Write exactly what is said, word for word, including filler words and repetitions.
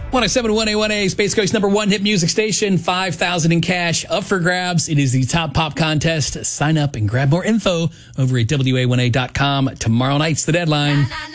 one oh seven point one A one A, Space Coast number one hit music station, five thousand in cash up for grabs. It is the Top Pop Contest. Sign up and grab more info over at W A one A dot com. Tomorrow night's the deadline.